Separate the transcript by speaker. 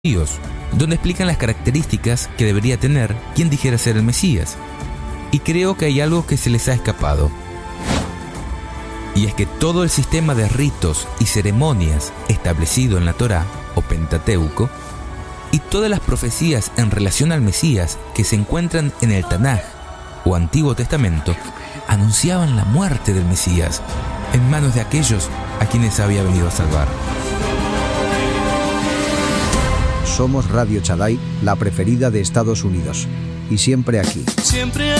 Speaker 1: donde explican las características que debería tener quien dijera ser el Mesías. Y creo que hay algo que se les ha escapado. Y es que todo el sistema de ritos y ceremonias establecido en la Torá o Pentateuco y todas las profecías en relación al Mesías que se encuentran en el Tanaj o Antiguo Testamento anunciaban la muerte del Mesías en manos de aquellos a quienes había venido a salvar.
Speaker 2: Somos Radio Shaddai, la preferida de Estados Unidos. Y siempre aquí.
Speaker 3: Siempre